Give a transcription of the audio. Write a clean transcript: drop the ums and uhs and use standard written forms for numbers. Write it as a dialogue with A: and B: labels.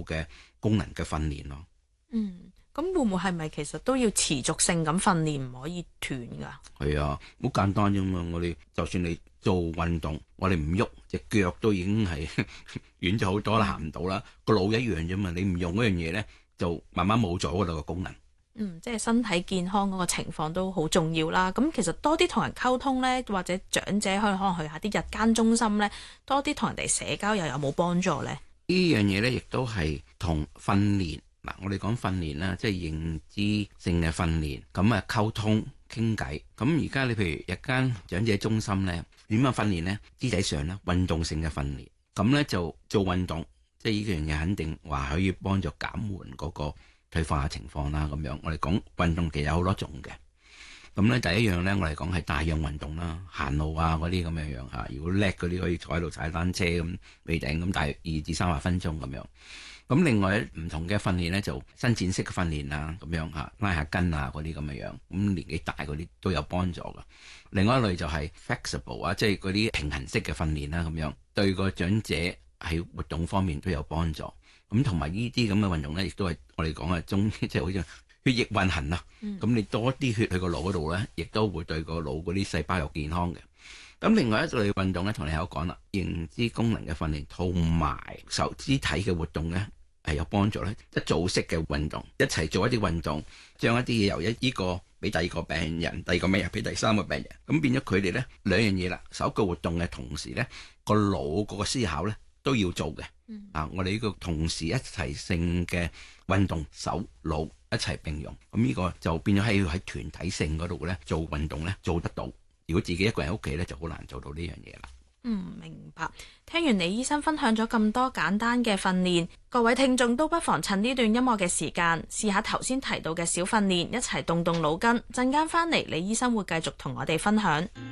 A: 嘅功能嘅訓練咯。
B: 咁會唔會係咪其實都要持續性咁訓練，唔可以斷㗎？
A: 係啊，好簡單啫嘛。我哋就算你做運動，我哋唔喐隻腳都已經係軟咗好多啦，行唔到啦。個腦一樣啫嘛，你唔用嗰樣嘢咧，就慢慢冇咗嗰度個功能。
B: 即係身體健康嗰個情況都好重要啦。咁其實多啲同人溝通呢，或者長者可能去下啲日間中心呢，多啲同人哋社交又有冇幫助呢？
A: 呢樣嘢咧，亦都係同訓練嗱，我哋講訓練啦，即係認知性嘅訓練，咁啊溝通傾偈。咁而家你譬如日間長者中心咧，點樣訓練呢？肢體上咧，運動性嘅訓練，咁咧就做運動，即係呢樣嘢肯定話可以幫助減緩嗰個退化嘅情況啦。咁樣我哋講運動其實有好多種嘅。咁咧第一樣咧，我哋講係大量運動啦，行路啊嗰啲咁樣樣嚇。如果叻嗰啲可以坐喺度踩單車咁，尾頂咁大約2至30分鐘咁樣。咁另外唔同嘅訓練咧，就伸展式嘅訓練啊，咁樣嚇，拉下筋啊嗰啲咁樣樣。咁年紀大嗰啲都有幫助噶。另外一類就係 flexible 啊，即係嗰啲平衡式嘅訓練啦，咁樣對個長者喺活動方面都有幫助。咁同埋呢啲咁嘅運動咧，亦都係我哋講嘅中，即係好似血液運行啊。咁你多啲血去個腦嗰度咧，亦都會對個腦嗰啲細胞有健康嘅。咁另外一類運動咧，同你有講啦，認知功能嘅訓練同埋受肢體嘅活動咧係有幫助咧。一組式嘅運動，一齊做一啲運動，將一啲嘢由呢個俾第二個病人，第二個病人俾第三個病人，咁變咗佢哋咧兩樣嘢啦。手腳活動嘅同時咧，個腦嗰個思考咧都要做嘅。我哋呢個同時一齊性嘅運動，手腦一齊並用，咁呢個就變咗係要喺團體性嗰度咧做運動咧做得到。如果自己一個人喺屋企咧，就好難做到呢樣嘢啦。
B: 明白。聽完李醫生分享咗咁多簡單嘅訓練，各位聽眾都不妨趁呢段音樂嘅時間，試下頭先提到嘅小訓練，一齊動動腦筋。陣間翻嚟，李醫生會繼續同我哋分享。